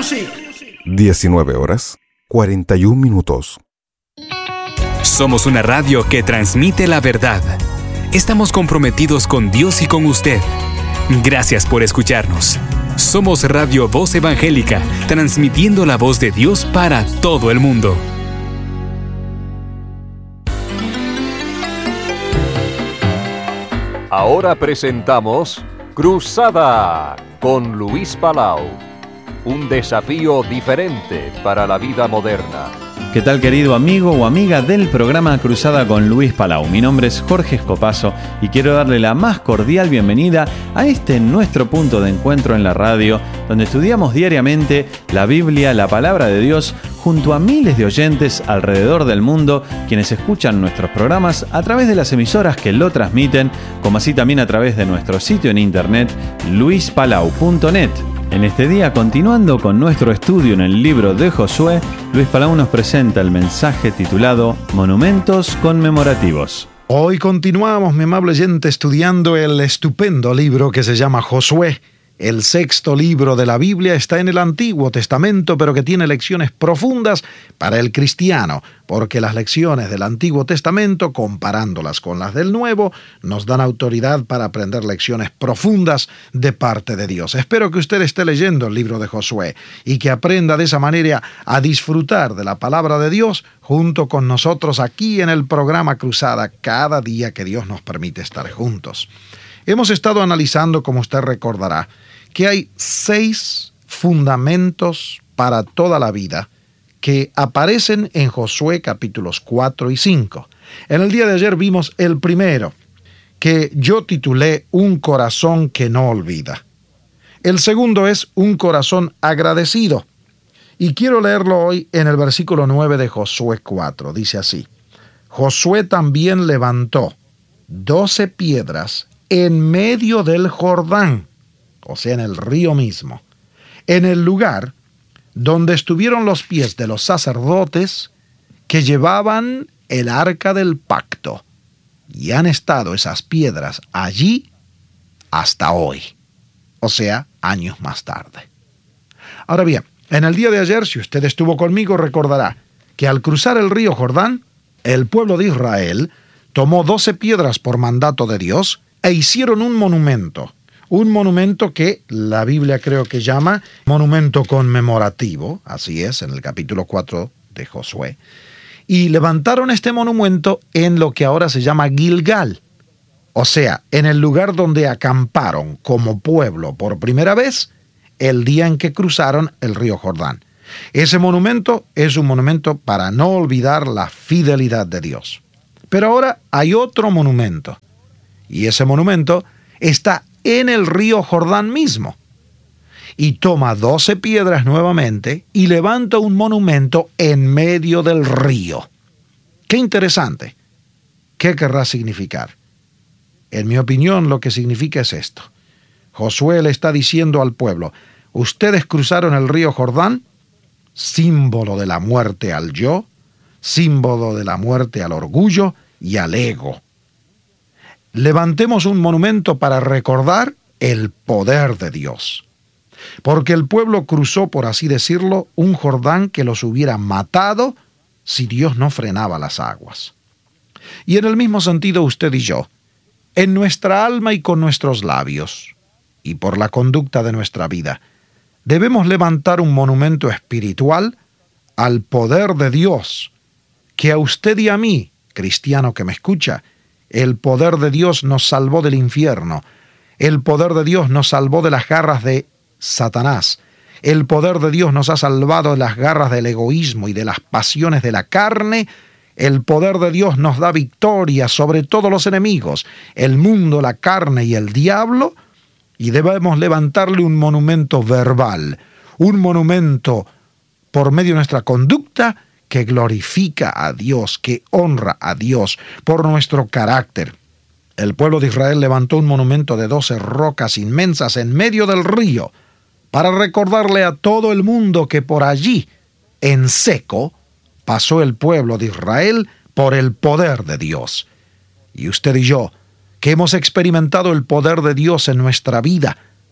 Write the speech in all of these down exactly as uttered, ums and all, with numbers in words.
diecinueve horas, cuarenta y un minutos. Somos una radio que transmite la verdad. Estamos comprometidos con Dios y con usted. Gracias por escucharnos. Somos Radio Voz Evangélica, transmitiendo la voz de Dios para todo el mundo. Ahora presentamos Cruzada con Luis Palau. Un desafío diferente para la vida moderna. ¿Qué tal, querido amigo o amiga del programa Cruzada con Luis Palau? Mi nombre es Jorge Escopazo y quiero darle la más cordial bienvenida a este nuestro punto de encuentro en la radio, donde estudiamos diariamente la Biblia, la palabra de Dios, junto a miles de oyentes alrededor del mundo, quienes escuchan nuestros programas a través de las emisoras que lo transmiten, como así también a través de nuestro sitio en internet, luis palau punto net. En este día, continuando con nuestro estudio en el libro de Josué, Luis Palau nos presenta el mensaje titulado Monumentos Conmemorativos. Hoy continuamos, mi amable oyente, estudiando el estupendo libro que se llama Josué. El sexto libro de la Biblia está en el Antiguo Testamento, pero que tiene lecciones profundas para el cristiano, porque las lecciones del Antiguo Testamento, comparándolas con las del Nuevo, nos dan autoridad para aprender lecciones profundas de parte de Dios. Espero que usted esté leyendo el libro de Josué y que aprenda de esa manera a disfrutar de la palabra de Dios junto con nosotros aquí en el programa Cruzada, cada día que Dios nos permite estar juntos. Hemos estado analizando, como usted recordará, que hay seis fundamentos para toda la vida que aparecen en Josué capítulos cuatro y cinco. En el día de ayer vimos el primero, que yo titulé Un corazón que no olvida. El segundo es un corazón agradecido. Y quiero leerlo hoy en el versículo nueve de Josué cuatro. Dice así: Josué también levantó doce piedras en medio del Jordán, o sea, en el río mismo, en el lugar donde estuvieron los pies de los sacerdotes que llevaban el arca del pacto, y han estado esas piedras allí hasta hoy, o sea, años más tarde. Ahora bien, en el día de ayer, si usted estuvo conmigo, recordará que al cruzar el río Jordán, el pueblo de Israel tomó doce piedras por mandato de Dios e hicieron un monumento. Un monumento que la Biblia creo que llama monumento conmemorativo, así es, en el capítulo cuatro de Josué. Y levantaron este monumento en lo que ahora se llama Gilgal, o sea, en el lugar donde acamparon como pueblo por primera vez el día en que cruzaron el río Jordán. Ese monumento es un monumento para no olvidar la fidelidad de Dios. Pero ahora hay otro monumento, y ese monumento está en el río Jordán mismo. Y toma doce piedras nuevamente y levanta un monumento en medio del río. ¡Qué interesante! ¿Qué querrá significar? En mi opinión, lo que significa es esto. Josué le está diciendo al pueblo: ustedes cruzaron el río Jordán, símbolo de la muerte al yo, símbolo de la muerte al orgullo y al ego. Levantemos un monumento para recordar el poder de Dios. Porque el pueblo cruzó, por así decirlo, un Jordán que los hubiera matado si Dios no frenaba las aguas. Y en el mismo sentido usted y yo, en nuestra alma y con nuestros labios, y por la conducta de nuestra vida, debemos levantar un monumento espiritual al poder de Dios, que a usted y a mí, cristiano que me escucha, el poder de Dios nos salvó del infierno. El poder de Dios nos salvó de las garras de Satanás. El poder de Dios nos ha salvado de las garras del egoísmo y de las pasiones de la carne. El poder de Dios nos da victoria sobre todos los enemigos, el mundo, la carne y el diablo, y debemos levantarle un monumento verbal, un monumento por medio de nuestra conducta que glorifica a Dios, que honra a Dios por nuestro carácter. El pueblo de Israel levantó un monumento de doce rocas inmensas en medio del río para recordarle a todo el mundo que por allí, en seco, pasó el pueblo de Israel por el poder de Dios. Y usted y yo, que hemos experimentado el poder de Dios en nuestra vida,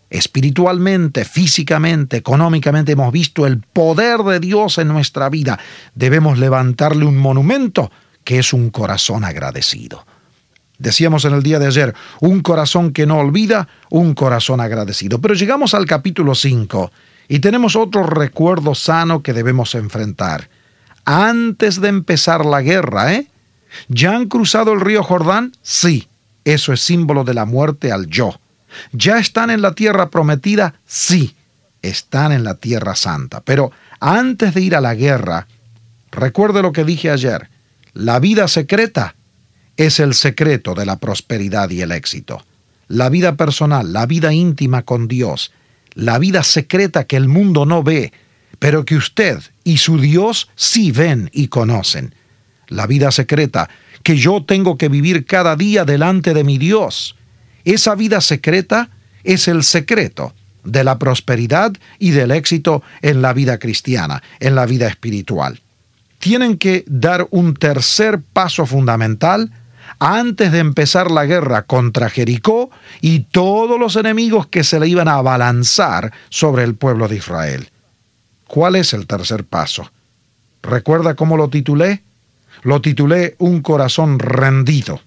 espiritualmente, físicamente, económicamente, hemos visto el poder de Dios en nuestra vida. Debemos levantarle un monumento que es un corazón agradecido. Decíamos en el día de ayer, un corazón que no olvida, un corazón agradecido. Pero llegamos al capítulo cinco y tenemos otro recuerdo sano que debemos enfrentar. Antes de empezar la guerra, ¿eh? ¿Ya han cruzado el río Jordán? Sí, eso es símbolo de la muerte al yo. ¿Ya están en la tierra prometida? Sí, están en la tierra santa. Pero antes de ir a la guerra, recuerde lo que dije ayer, la vida secreta es el secreto de la prosperidad y el éxito. La vida personal, la vida íntima con Dios, la vida secreta que el mundo no ve, pero que usted y su Dios sí ven y conocen. La vida secreta que yo tengo que vivir cada día delante de mi Dios. Esa vida secreta es el secreto de la prosperidad y del éxito en la vida cristiana, en la vida espiritual. Tienen que dar un tercer paso fundamental antes de empezar la guerra contra Jericó y todos los enemigos que se le iban a abalanzar sobre el pueblo de Israel. ¿Cuál es el tercer paso? ¿Recuerda cómo lo titulé? Lo titulé Un corazón rendido.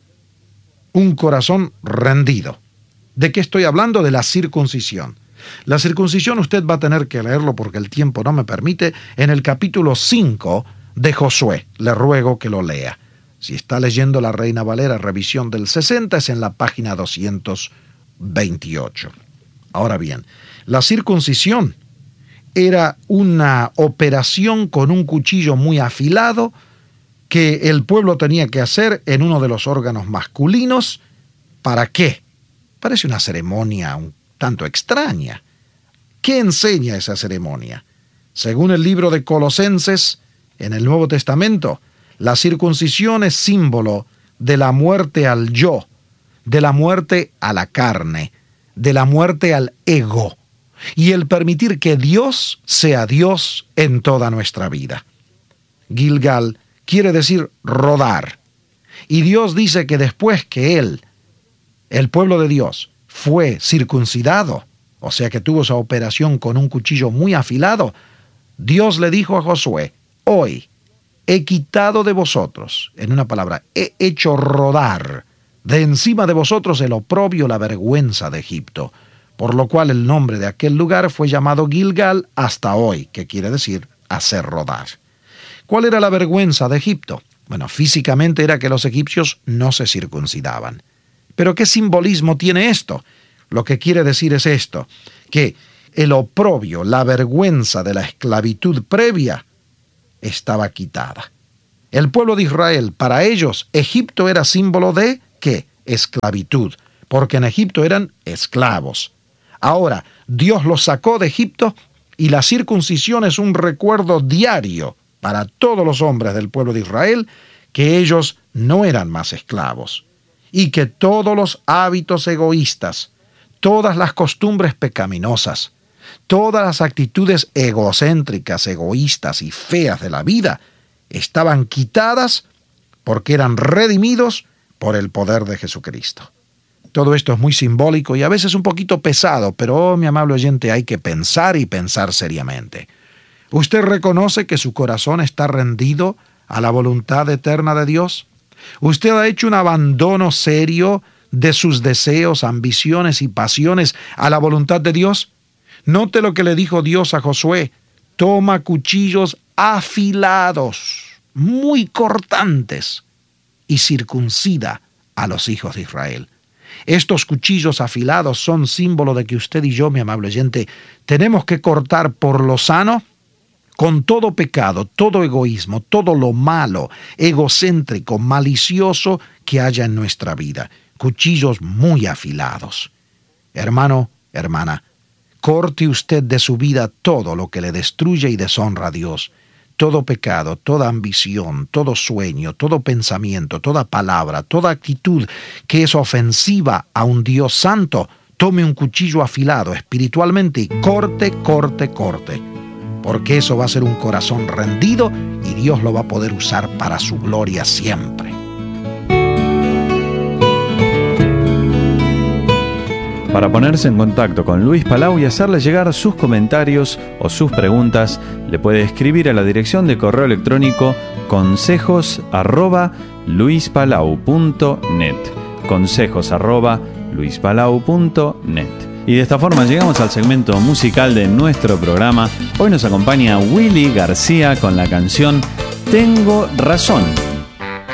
Un corazón rendido. ¿De qué estoy hablando? De la circuncisión. La circuncisión usted va a tener que leerlo porque el tiempo no me permite en el capítulo cinco de Josué. Le ruego que lo lea. Si está leyendo la Reina Valera, revisión del sesenta, es en la página doscientos veintiocho. Ahora bien, la circuncisión era una operación con un cuchillo muy afilado que el pueblo tenía que hacer en uno de los órganos masculinos. ¿Para qué? Parece una ceremonia un tanto extraña. ¿Qué enseña esa ceremonia? Según el libro de Colosenses, en el Nuevo Testamento, la circuncisión es símbolo de la muerte al yo, de la muerte a la carne, de la muerte al ego, y el permitir que Dios sea Dios en toda nuestra vida. Gilgal quiere decir rodar. Y Dios dice que después que Él, el pueblo de Dios, fue circuncidado, o sea que tuvo esa operación con un cuchillo muy afilado, Dios le dijo a Josué, hoy he quitado de vosotros, en una palabra, he hecho rodar de encima de vosotros el oprobio, la vergüenza de Egipto, por lo cual el nombre de aquel lugar fue llamado Gilgal hasta hoy, que quiere decir hacer rodar. ¿Cuál era la vergüenza de Egipto? Bueno, físicamente era que los egipcios no se circuncidaban. ¿Pero qué simbolismo tiene esto? Lo que quiere decir es esto, que el oprobio, la vergüenza de la esclavitud previa, estaba quitada. El pueblo de Israel, para ellos, Egipto era símbolo de, ¿qué? Esclavitud, porque en Egipto eran esclavos. Ahora, Dios los sacó de Egipto y la circuncisión es un recuerdo diario para todos los hombres del pueblo de Israel que ellos no eran más esclavos y que todos los hábitos egoístas, todas las costumbres pecaminosas, todas las actitudes egocéntricas, egoístas y feas de la vida estaban quitadas porque eran redimidos por el poder de Jesucristo. Todo esto es muy simbólico y a veces un poquito pesado, pero, oh, mi amable oyente, hay que pensar y pensar seriamente. ¿Usted reconoce que su corazón está rendido a la voluntad eterna de Dios? ¿Usted ha hecho un abandono serio de sus deseos, ambiciones y pasiones a la voluntad de Dios? Note lo que le dijo Dios a Josué. Toma cuchillos afilados, muy cortantes, y circuncida a los hijos de Israel. Estos cuchillos afilados son símbolo de que usted y yo, mi amable oyente, tenemos que cortar por lo sano con todo pecado, todo egoísmo, todo lo malo, egocéntrico, malicioso que haya en nuestra vida. Cuchillos muy afilados. Hermano, hermana, corte usted de su vida todo lo que le destruye y deshonra a Dios. Todo pecado, toda ambición, todo sueño, todo pensamiento, toda palabra, toda actitud que es ofensiva a un Dios santo, tome un cuchillo afilado espiritualmente y corte, corte, corte. Porque eso va a ser un corazón rendido y Dios lo va a poder usar para su gloria siempre. Para ponerse en contacto con Luis Palau y hacerle llegar sus comentarios o sus preguntas, le puede escribir a la dirección de correo electrónico consejos arroba luispalau punto net. Consejos arroba luispalau punto net. Y de esta forma llegamos al segmento musical de nuestro programa. Hoy nos acompaña Willy García con la canción Tengo Razón.